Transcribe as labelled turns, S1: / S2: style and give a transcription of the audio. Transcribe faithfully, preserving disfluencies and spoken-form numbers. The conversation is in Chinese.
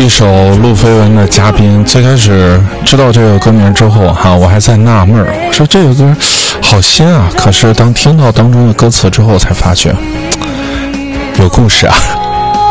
S1: 一首路飞文的嘉宾。最开始知道这个歌名之后哈，我还在纳闷儿，我说这个歌好新啊，可是当听到当中的歌词之后才发觉有故事啊。